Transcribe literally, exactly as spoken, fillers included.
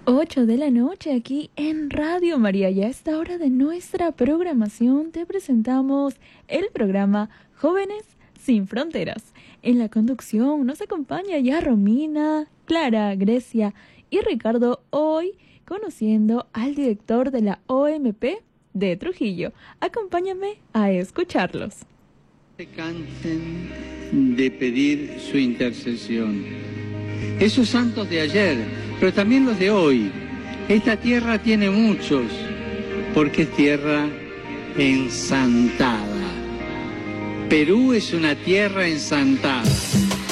ocho de la noche aquí en Radio María. Y a esta hora de nuestra programación te presentamos el programa Jóvenes Sin Fronteras. En la conducción nos acompaña ya Romina, Clara, Grecia y Ricardo, hoy conociendo al director de la O M P de Trujillo. Acompáñame a escucharlos. No se cansen de pedir su intercesión. Esos santos de ayer, pero también los de hoy. Esta tierra tiene muchos, porque es tierra ensantada. Perú es una tierra ensantada.